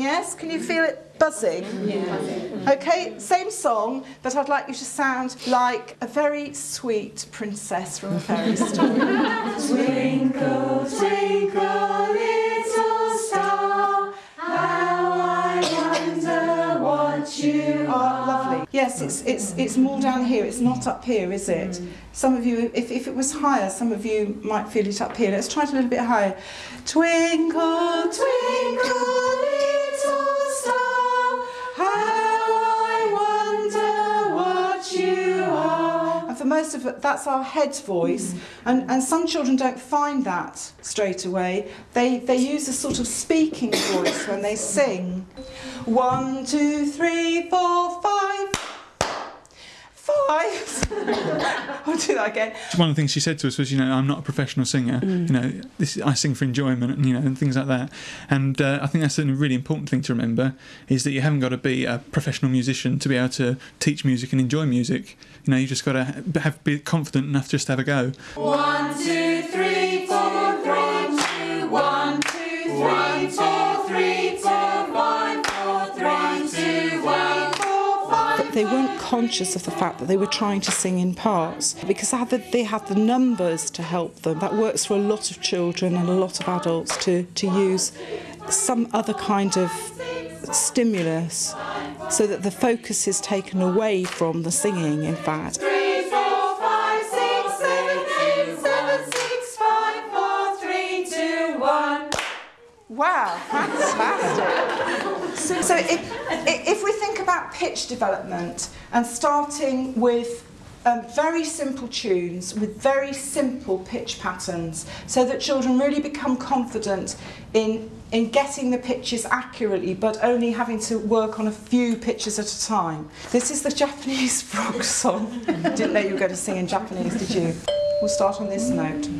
yes? Can you feel it buzzing? Yeah. Okay, same song, but I'd like you to sound like a very sweet princess from a fairy story. Twinkle, twinkle, little star, how I wonder what you are. Lovely. Yes, it's more down here. It's not up here, is it? Some of you, if it was higher, some of you might feel it up here. Let's try it a little bit higher. Twinkle, twinkle, little star, how I wonder what you are. And for most of it, that's our head voice. And some children don't find that straight away. They use a sort of speaking voice when they sing. 1, 2, 3, 4, 5. I'll do that again. One of the things she said to us was, I'm not a professional singer. I sing for enjoyment, and things like that. And I think that's a really important thing to remember, is that you haven't got to be a professional musician to be able to teach music and enjoy music. You just got to be confident enough just to have a go. 1, 2, 3, 4, 3, 2, 1, 2, 3, 4, 3, 2, 1, 4, 3, 2, 1. They weren't conscious of the fact that they were trying to sing in parts because they had the numbers to help them. That works for a lot of children and a lot of adults to use some other kind of stimulus so that the focus is taken away from the singing, in fact. 3, 4, 5, 6, 7, 8, 7, 6, 5, 4, 3, 2, 1. Wow, fantastic. So if we think about pitch development and starting with very simple tunes with very simple pitch patterns so that children really become confident in getting the pitches accurately but only having to work on a few pitches at a time. This is the Japanese frog song. Didn't know you were going to sing in Japanese, did you? We'll start on this note.